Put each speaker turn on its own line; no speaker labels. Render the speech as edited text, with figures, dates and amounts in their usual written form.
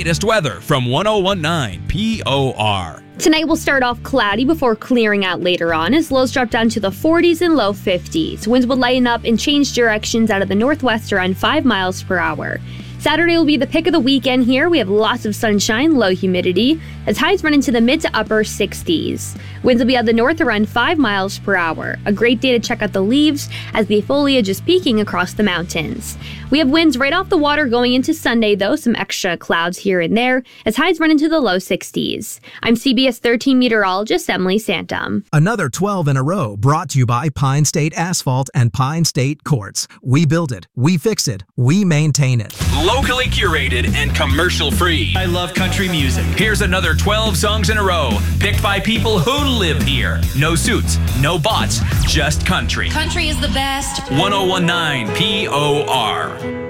latest weather from 1019 POR.
Tonight will start off cloudy before clearing out later on as lows drop down to the 40s and low 50s. Winds will lighten up and change directions out of the northwest around 5 miles per hour. Saturday will be the pick of the weekend here. We have lots of sunshine, low humidity, as highs run into the mid to upper 60s. Winds will be out of the north around 5 miles per hour. A great day to check out the leaves as the foliage is peaking across the mountains. We have winds right off the water going into Sunday, though, some extra clouds here and there, as highs run into the low 60s. I'm CBS 13 meteorologist Emily Santum.
Another 12 in a row brought to you by Pine State Asphalt and Pine State Quartz. We build it, we fix it, we maintain it.
Locally curated and commercial free.
I love country music.
Here's another 12 songs in a row, picked by people who live here. No suits, no bots, just country.
Country is the best.
1019 POR.